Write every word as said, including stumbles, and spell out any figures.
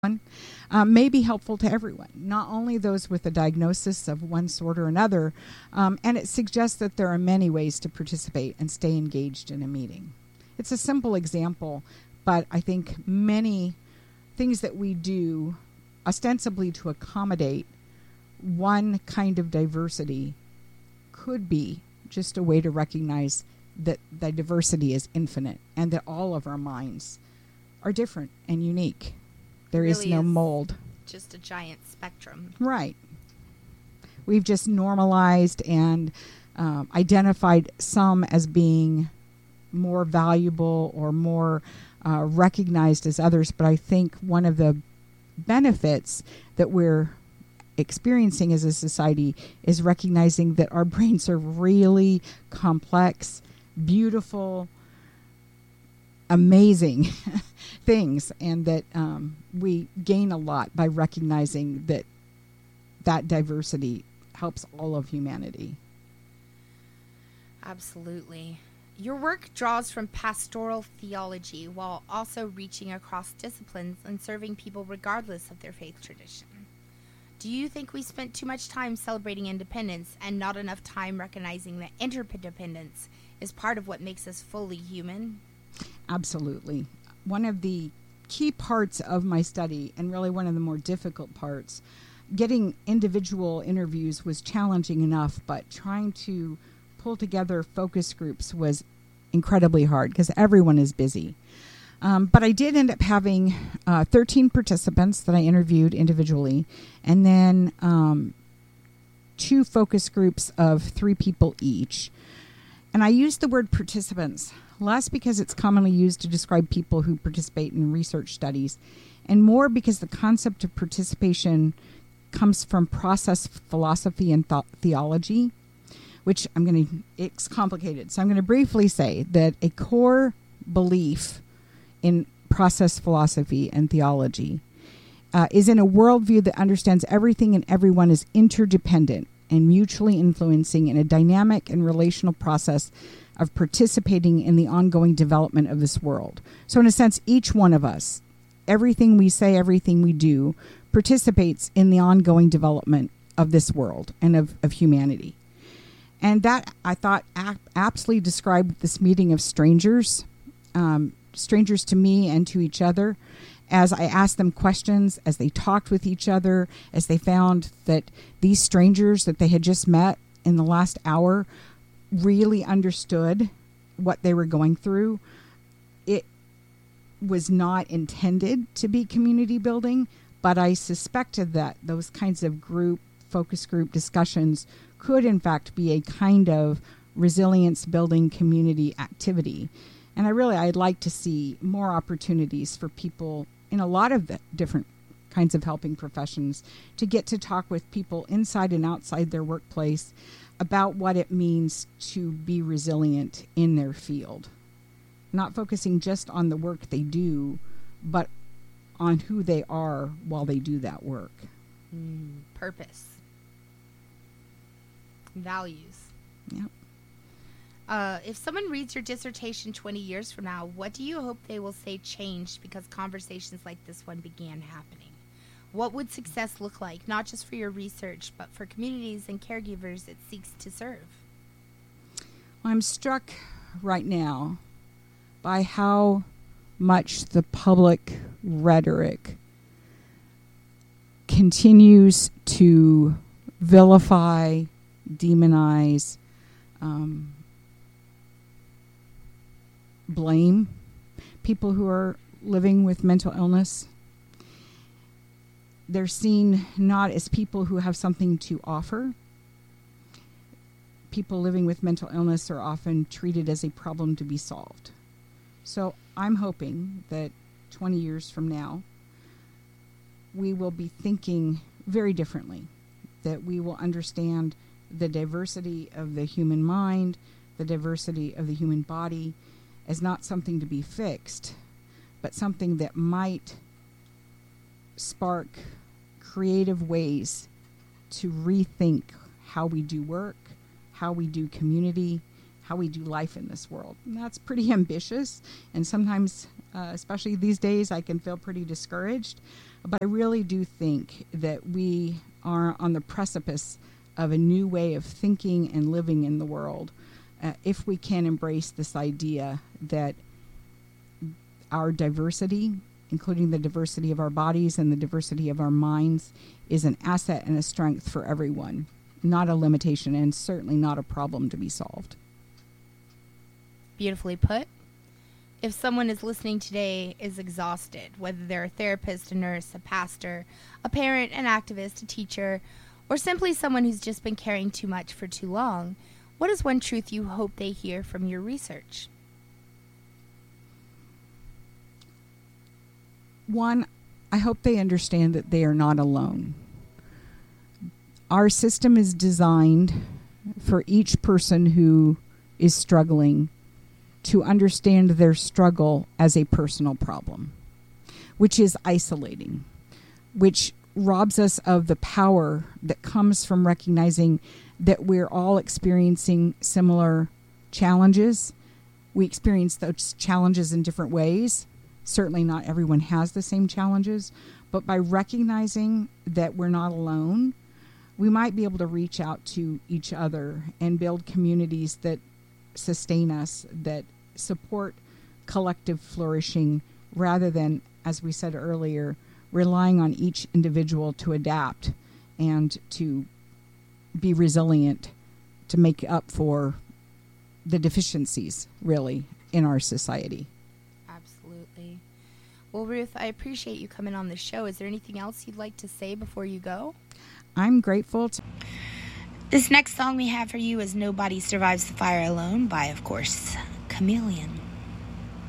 uh, may be helpful to everyone, not only those with a diagnosis of one sort or another, um, and it suggests that there are many ways to participate and stay engaged in a meeting. It's a simple example, but I think many things that we do ostensibly to accommodate one kind of diversity could be just a way to recognize that the diversity is infinite and that all of our minds are different and unique. There is really no is mold. Just a giant spectrum. Right. We've just normalized and um, identified some as being more valuable or more uh, recognized as others. But I think one of the benefits that we're experiencing as a society is recognizing that our brains are really complex, beautiful, amazing things, and that um, we gain a lot by recognizing that that diversity helps all of humanity. Absolutely. Your work draws from pastoral theology while also reaching across disciplines and serving people regardless of their faith tradition. Do you think we spent too much time celebrating independence and not enough time recognizing that interdependence is part of what makes us fully human? Absolutely. One of the key parts of my study, and really one of the more difficult parts, getting individual interviews was challenging enough, but trying to pull together focus groups was incredibly hard because everyone is busy. Um, but I did end up having uh, thirteen participants that I interviewed individually, and then um, two focus groups of three people each. And I used the word participants, less because it's commonly used to describe people who participate in research studies, and more because the concept of participation comes from process philosophy and th- theology, which I'm going to, it's complicated. So I'm going to briefly say that a core belief in process philosophy and theology uh, is in a worldview that understands everything and everyone is interdependent and mutually influencing in a dynamic and relational process of participating in the ongoing development of this world. So in a sense, each one of us, everything we say, everything we do, participates in the ongoing development of this world and of, of humanity. And that, I thought, ap- aptly described this meeting of strangers, um, strangers to me and to each other, as I asked them questions, as they talked with each other, as they found that these strangers that they had just met in the last hour really understood what they were going through. It was not intended to be community building, but I suspected that those kinds of group, focus group discussions could in fact be a kind of resilience building community activity. And I really, I'd like to see more opportunities for people in a lot of the different kinds of helping professions to get to talk with people inside and outside their workplace about what it means to be resilient in their field. Not focusing just on the work they do, but on who they are while they do that work. Mm, purpose. Values. Yep. Uh, if someone reads your dissertation twenty years from now, what do you hope they will say changed because conversations like this one began happening? What would success look like, not just for your research, but for communities and caregivers it seeks to serve? I'm struck right now by how much the public rhetoric continues to vilify, demonize, um, blame people who are living with mental illness. They're seen not as people who have something to offer. People living with mental illness are often treated as a problem to be solved. So I'm hoping that twenty years from now, we will be thinking very differently, that we will understand the diversity of the human mind, the diversity of the human body, as not something to be fixed, but something that might spark creative ways to rethink how we do work, how we do community, how we do life in this world. And that's pretty ambitious, and sometimes, uh, especially these days, I can feel pretty discouraged. But I really do think that we are on the precipice of a new way of thinking and living in the world, uh, if we can embrace this idea that our diversity, including the diversity of our bodies and the diversity of our minds, is an asset and a strength for everyone, not a limitation, and certainly not a problem to be solved. Beautifully put. If someone is listening today is exhausted, whether they're a therapist, a nurse, a pastor, a parent, an activist, a teacher, or simply someone who's just been carrying too much for too long, what is one truth you hope they hear from your research? One, I hope they understand that they are not alone. Our system is designed for each person who is struggling to understand their struggle as a personal problem, which is isolating, which robs us of the power that comes from recognizing that we're all experiencing similar challenges. We experience those challenges in different ways. Certainly not everyone has the same challenges, but by recognizing that we're not alone, we might be able to reach out to each other and build communities that sustain us, that support collective flourishing, rather than, as we said earlier, relying on each individual to adapt and to be resilient, to make up for the deficiencies, really, in our society. Absolutely. Well, Ruth, I appreciate you coming on the show. Is there anything else you'd like to say before you go? I'm grateful to... This next song we have for you is Nobody Survives the Fire Alone by, of course, Chameleon.